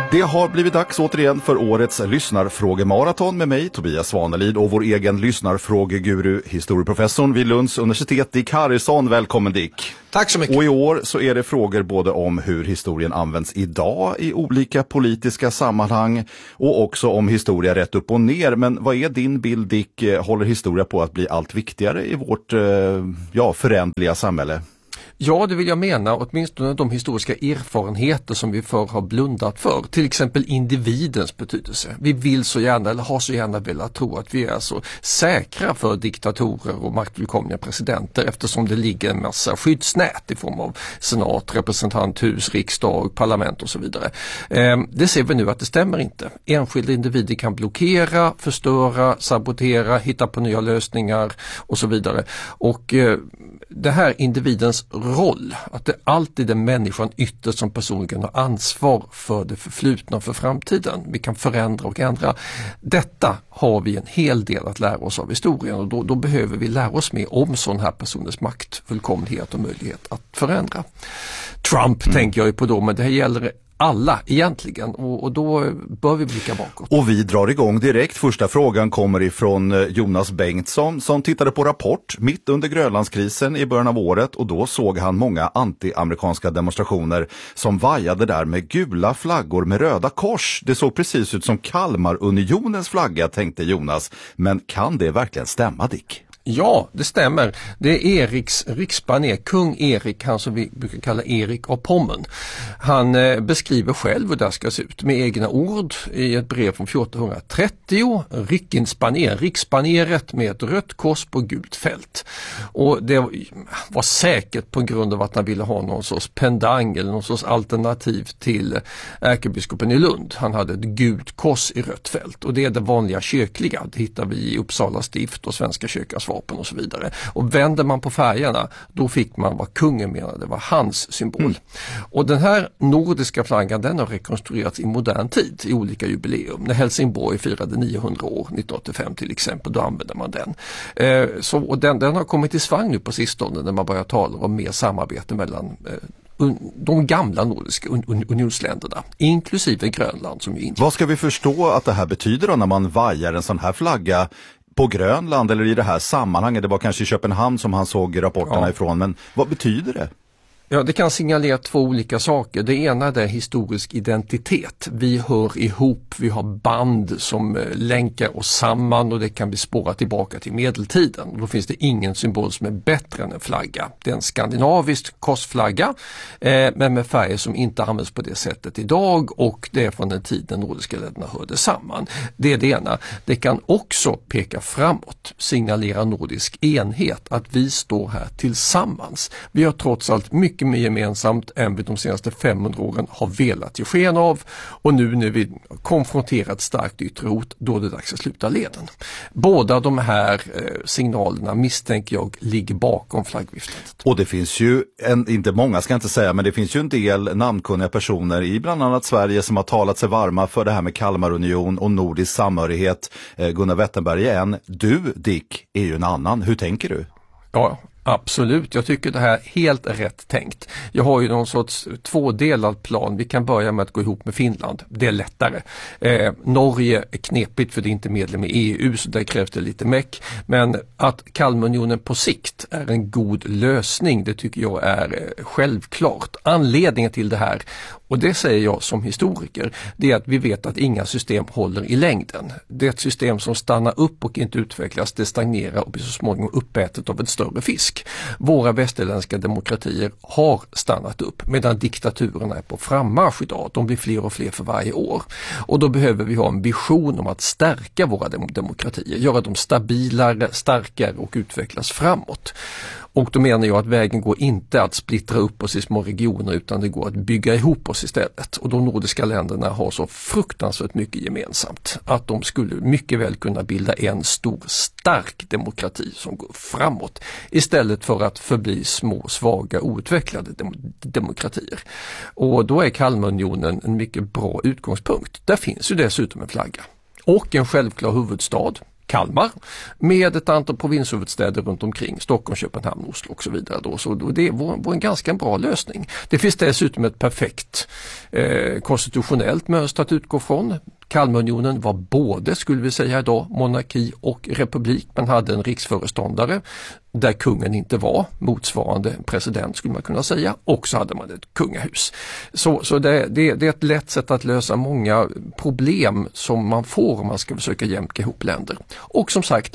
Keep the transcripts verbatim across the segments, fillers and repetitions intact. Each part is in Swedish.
Det har blivit dags återigen för årets lyssnarfrågemaraton med mig, Tobias Svanelid, och vår egen lyssnarfrågeguru, historieprofessorn vid Lunds universitet, Dick Harrison. Välkommen Dick! Tack så mycket! Och i år så är det frågor både om hur historien används idag i olika politiska sammanhang och också om historia rätt upp och ner. Men vad är din bild, Dick? Håller historia på att bli allt viktigare i vårt ja, föränderliga samhälle? Ja, det vill jag mena, åtminstone de historiska erfarenheter som vi förr har blundat för. Till exempel individens betydelse. Vi vill så gärna, eller har så gärna velat tro att vi är så säkra för diktatorer och maktfullkomliga presidenter eftersom det ligger en massa skyddsnät i form av senat, representanthus, riksdag, parlament och så vidare. Eh, det ser vi nu att det stämmer inte. Enskilda individer kan blockera, förstöra, sabotera, hitta på nya lösningar och så vidare. Och eh, det här individens roll, att det alltid är människan ytterst som personligen har ansvar för det förflutna och för framtiden. Vi kan förändra och ändra. Detta har vi en hel del att lära oss av historien och då, då behöver vi lära oss mer om sån här personers makt, fullkomlighet och möjlighet att förändra. Trump mm. tänker jag ju på då, men det här gäller alla egentligen och, och då bör vi blicka bakåt. Och vi drar igång direkt. Första frågan kommer ifrån Jonas Bengtsson som tittade på Rapport mitt under Grönlandskrisen i början av året och då såg han många anti-amerikanska demonstrationer som vajade där med gula flaggor med röda kors. Det såg precis ut som Kalmarunionens flagga, tänkte Jonas. Men kan det verkligen stämma, Dick? Ja, det stämmer. Det är Eriks riksbaner, kung Erik, han som vi brukar kalla Erik av Pommern. Han eh, beskriver själv hur det ska se ut med egna ord i ett brev från fjortonhundratrettio. Rikinsbaner, riksbaneret med ett rött kors på gult fält. Och det var säkert på grund av att han ville ha någon sorts pendang eller någon sorts alternativ till ärkebiskopen i Lund. Han hade ett gult kors i rött fält och det är det vanliga kyrkliga. Det hittar vi i Uppsala stift och Svenska kyrkans vapen och så vidare. Och vänder man på färgerna, då fick man vad kungen menade var hans symbol. Mm. Och den här nordiska flaggan, den har rekonstruerats i modern tid i olika jubileum. När Helsingborg firade niohundra år, nittonhundraåttiofem till exempel, då använde man den. Eh, så, och den, den har kommit i svang nu på sistone när man börjar tala om mer samarbete mellan eh, de gamla nordiska un- unionsländerna, inklusive Grönland som ju inte. Vad ska vi förstå att det här betyder då när man vajar en sån här flagga på Grönland eller i det här sammanhanget? Det var kanske i Köpenhamn som han såg rapporterna ja. ifrån, men vad betyder det? Ja, det kan signalera två olika saker. Det ena är historisk identitet. Vi hör ihop, vi har band som länkar oss samman och det kan bli spåra tillbaka till medeltiden. Och då finns det ingen symbol som är bättre än en flagga. Det är en skandinavisk korsflagga eh, men med färger som inte används på det sättet idag och det är från den tiden nordiska länderna hörde samman. Det är det ena. Det kan också peka framåt, signalera nordisk enhet, att vi står här tillsammans. Vi har trots allt mycket mer gemensamt än vi de senaste femhundra åren har velat ge sken av och nu när vi konfronterat starkt yttre hot, då är det dags att sluta leden. Båda de här eh, signalerna misstänker jag ligger bakom flaggviftandet. Och det finns ju, en, inte många ska jag inte säga, men det finns ju en del namnkunniga personer i bland annat Sverige som har talat sig varma för det här med Kalmarunion och nordisk samhörighet. Eh, Gunnar Wetterberg är en, du Dick är ju en annan. Hur tänker du? Ja, absolut. Jag tycker det här är helt rätt tänkt. Jag har ju någon sorts tvådelad plan. Vi kan börja med att gå ihop med Finland. Det är lättare. Eh, Norge är knepigt för det är inte medlem i E U så där krävs det lite meck. Men att Kalmarunionen på sikt är en god lösning, det tycker jag är eh, självklart. Anledningen till det här, och det säger jag som historiker, det är att vi vet att inga system håller i längden. Det är ett system som stannar upp och inte utvecklas, det stagnerar och blir så småningom uppätet av en större fisk. Våra västerländska demokratier har stannat upp medan diktaturerna är på frammarsch idag. De blir fler och fler för varje år. Och då behöver vi ha en vision om att stärka våra dem- demokratier, göra dem stabilare, starkare och utvecklas framåt. Och då menar jag att vägen går inte att splittra upp oss i små regioner utan det går att bygga ihop oss istället. Och de nordiska länderna har så fruktansvärt mycket gemensamt att de skulle mycket väl kunna bilda en stor stark demokrati som går framåt istället för att förbli små, svaga, outvecklade dem- demokratier. Och då är Kalmarunionen en mycket bra utgångspunkt. Där finns ju dessutom en flagga och en självklar huvudstad. Kalmar med ett antal provinshuvudstäder runt omkring, Stockholm, Köpenhamn, Oslo och så vidare. Då. Så det var, var en ganska bra lösning. Det finns dessutom ett perfekt eh, konstitutionellt mönster att utgå från. Kalmarunionen var både, skulle vi säga idag, monarki och republik. Man hade en riksföreståndare där kungen inte var motsvarande president, skulle man kunna säga, och så hade man ett kungahus. Så, så det, det, det är ett lätt sätt att lösa många problem som man får om man ska försöka jämka ihop länder. Och som sagt,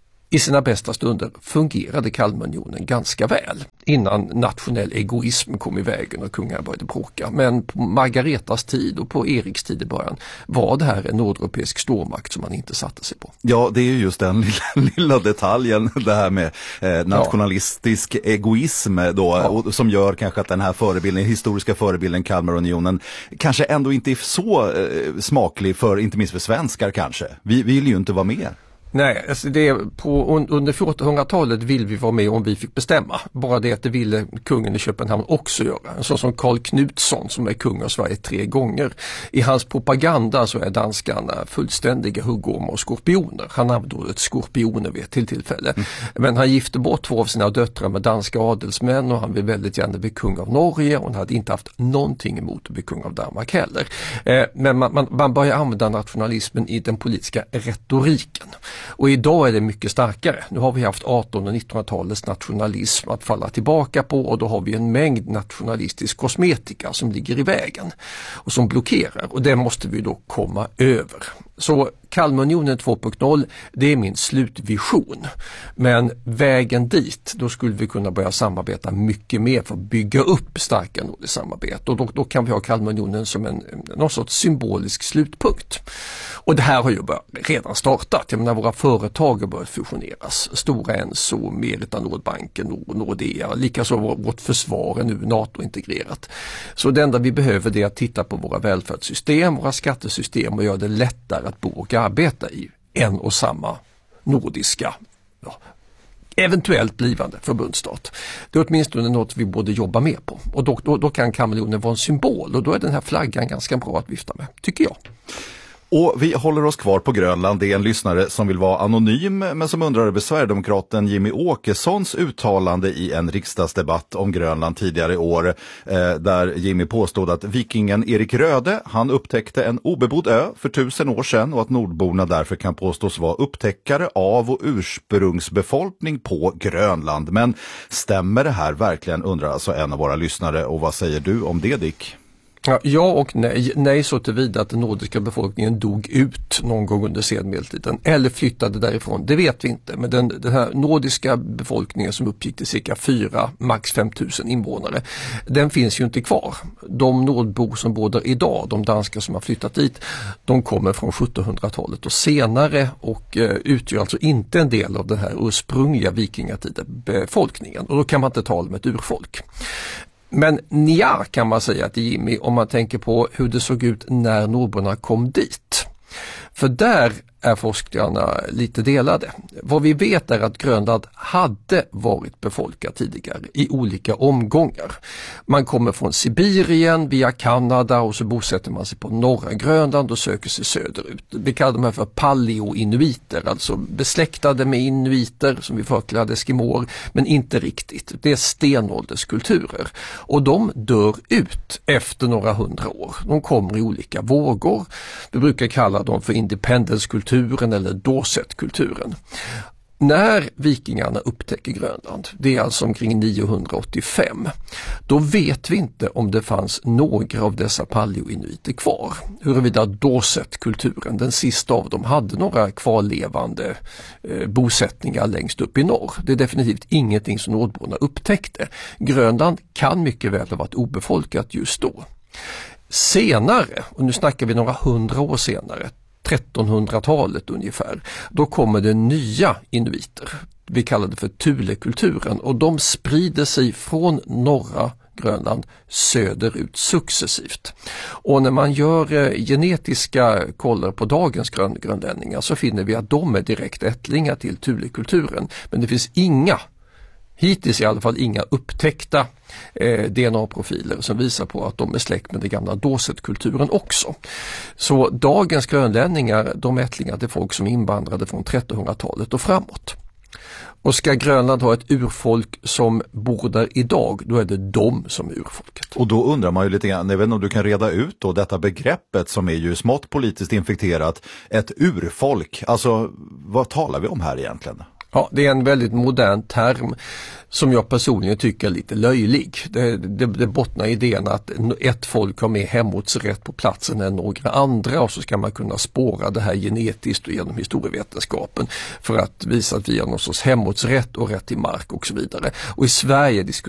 i sina bästa stunder fungerade Kalmarunionen ganska väl innan nationell egoism kom i vägen och kungar började bråka. Men på Margaretas tid och på Eriks tid i början var det här en nordeuropeisk stormakt som man inte satte sig på. Ja, det är ju just den lilla, lilla detaljen, det här med eh, nationalistisk ja. egoism då, ja. och, som gör kanske att den här förebilden, historiska förebilden Kalmarunionen kanske ändå inte är så eh, smaklig för, inte minst för svenskar kanske. Vi, vi vill ju inte vara med. Nej, alltså det är på, under fjortonhundratalet vill vi vara med om vi fick bestämma. Bara det att det ville kungen i Köpenhamn också göra. En sån som Karl Knutsson som är kung av Sverige tre gånger. I hans propaganda så är danskarna fullständiga huggormar och skorpioner. Han använde ordet skorpioner vid ett till tillfälle. Mm. Men han gifte bort två av sina döttrar med danska adelsmän och han vill väldigt gärna bli kung av Norge och han hade inte haft någonting emot att bli kung av Danmark heller. Eh, men man, man, man börjar använda nationalismen i den politiska retoriken. Och idag är det mycket starkare. Nu har vi haft artonhundra- och nittonhundratalets nationalism att falla tillbaka på och då har vi en mängd nationalistisk kosmetika som ligger i vägen och som blockerar och det måste vi då komma över. Så Kalmarunionen två punkt noll, det är min slutvision. Men vägen dit, då skulle vi kunna börja samarbeta mycket mer för att bygga upp starka nordiskt samarbete. Och då, då kan vi ha Kalmarunionen som en, någon sorts symbolisk slutpunkt. Och det här har ju börjat, redan startat. Jag menar, våra företag har börjat fusioneras. Stora Enso, Merita Nordbanken, Nord, Nordea, likaså vårt försvar är nu NATO-integrerat. Så det enda vi behöver det är att titta på våra välfärdssystem, våra skattesystem och göra det lättare att bo och arbeta i en och samma nordiska, ja, eventuellt blivande förbundsstat. Det är åtminstone något vi borde jobba med på. Och då, då, då kan Kalmarunionen vara en symbol och då är den här flaggan ganska bra att vifta med, tycker jag. Och vi håller oss kvar på Grönland. Det är en lyssnare som vill vara anonym men som undrar över Sverigedemokraten Jimmy Åkessons uttalande i en riksdagsdebatt om Grönland tidigare i år eh, där Jimmy påstod att vikingen Erik Röde, han upptäckte en obebodd ö för tusen år sedan och att nordborna därför kan påstås vara upptäckare av och ursprungsbefolkning på Grönland. Men stämmer det här verkligen, undrar alltså en av våra lyssnare, och vad säger du om det, Dick? Ja, ja och nej. Nej så tillvida att den nordiska befolkningen dog ut någon gång under senmedeltiden eller flyttade därifrån. Det vet vi inte. Men den, den här nordiska befolkningen som uppgick till cirka fyra, max fem tusen invånare, den finns ju inte kvar. De nordbor som bor där idag, de danskar som har flyttat dit, de kommer från sjuttonhundratalet och senare och eh, utgör alltså inte en del av den här ursprungliga vikingatida befolkningen. Och då kan man inte tala om ett urfolk. Men nja, kan man säga till Jimmy om man tänker på hur det såg ut när nordborna kom dit. För där är forskarna lite delade. Vad vi vet är att Grönland hade varit befolkat tidigare i olika omgångar. Man kommer från Sibirien via Kanada och så bosätter man sig på norra Grönland och söker sig söderut. Vi kallar dem här för paleo-inuiter, alltså besläktade med inuiter som vi förklarade eskimor, men inte riktigt. Det är stenålderskulturer och de dör ut efter några hundra år. De kommer i olika vågor. Vi brukar kalla dem för independence-kulturer eller Dorset-kulturen. När vikingarna upptäcker Grönland, det är alltså omkring niohundraåttiofem, då vet vi inte om det fanns några av dessa paleoinuiter kvar. Huruvida Dorset-kulturen, den sista av dem, hade några kvarlevande eh, bosättningar längst upp i norr. Det är definitivt ingenting som nordborna upptäckte. Grönland kan mycket väl ha varit obefolkat just då. Senare, och nu snackar vi några hundra år senare, trettonhundratalet ungefär, då kommer det nya inuiter. Vi kallar det för Thule-kulturen och de sprider sig från norra Grönland söderut successivt. Och när man gör eh, genetiska kollar på dagens grön, grönlänningar så finner vi att de är direkt ättlingar till Thule-kulturen. Men det finns inga Hittills i alla fall inga upptäckta eh, D N A-profiler som visar på att de är släkt med den gamla Dorset-kulturen också. Så dagens grönlänningar, de är ättlingar till folk som invandrade från trettonhundratalet och framåt. Och ska Grönland ha ett urfolk som bor där idag, då är det de som är urfolket. Och då undrar man ju lite grann, jag vet inte om du kan reda ut då detta begreppet som är ju smått politiskt infekterat, ett urfolk. Alltså, vad talar vi om här egentligen? Ja, det är en väldigt modern term som jag personligen tycker är lite löjlig. Det, det, det bottnar i idén att ett folk har mer hemotsrätt på platsen än några andra, och så ska man kunna spåra det här genetiskt och genom historievetenskapen för att visa att vi har någon sorts hemotsrätt och rätt till mark och så vidare. Och i Sverige